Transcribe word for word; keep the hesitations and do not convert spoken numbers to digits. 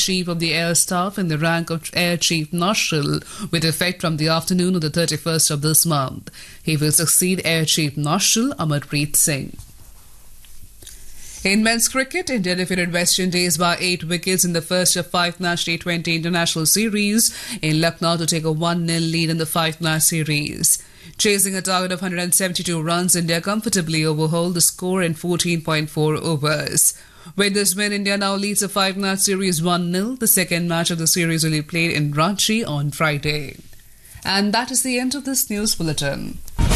Chief of the Air Staff in the rank of Air Chief Marshal with effect from the afternoon of the thirty-first of this month. He will succeed Air Chief Marshal Amarpreet Singh. In men's cricket, India defeated West Indies by eight wickets in the first of five-match T twenty international series in Lucknow to take a one nil lead in the five-match series. Chasing a target of one hundred seventy-two runs, India comfortably overhauled the score in fourteen point four overs. With this win, India now leads the five-match series one nil. The second match of the series will be played in Ranchi on Friday. And that is the end of this news bulletin.